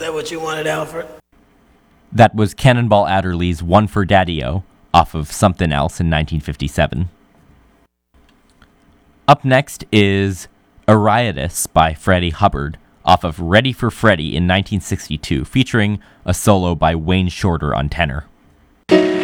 that what you wanted, Alfred? That was Cannonball Adderley's One for Daddy-O off of Something Else in 1957. Up next is Ariadus by Freddie Hubbard off of Ready for Freddie in 1962, featuring a solo by Wayne Shorter on tenor.